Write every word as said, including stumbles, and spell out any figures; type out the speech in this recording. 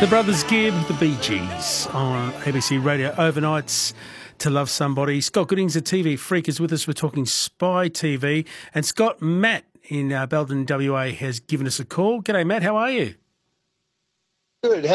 The Brothers Gibb, the Bee Gees on A B C Radio overnights to love somebody. Scott Goodings, a T V freak, is with us. We're talking Spy T V. And Scott, Matt in uh, Belden, W A, has given us a call. G'day, Matt. How are you? Good.